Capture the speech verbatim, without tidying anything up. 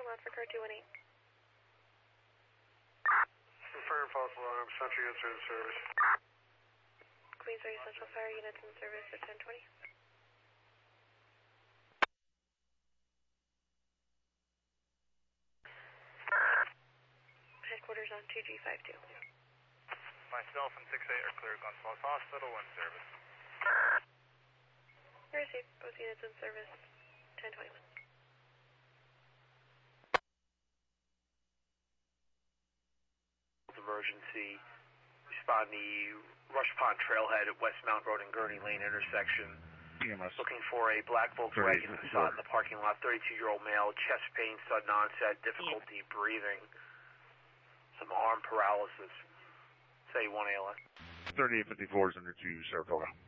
lot for car two one eight. Confirm possible alarm, Central units are in service. Queens City Central Fire units in service at ten twenty. Headquarters on two G five two. Myself and six eight are clear. Glens Falls Hospital in service. Received. Both units in service. ten twenty-one. Emergency. Respond the Rush Pond Trailhead at West Mount Road and Gurney Lane intersection. E M S. Looking for a black Volkswagen Passat in the parking lot. thirty-two-year-old male, chest pain, sudden onset, difficulty yeah. breathing, some arm paralysis. Say one A L S. thirty-eight fifty-four is under two, Saratoga.